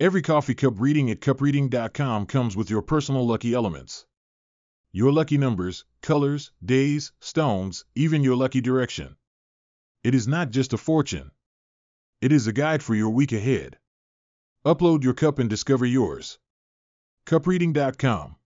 Every coffee cup reading at cupreading.com comes with your personal lucky elements. Your lucky numbers, colors, days, stones, even your lucky direction. It is not just a fortune. It is a guide for your week ahead. Upload your cup and discover yours. cupreading.com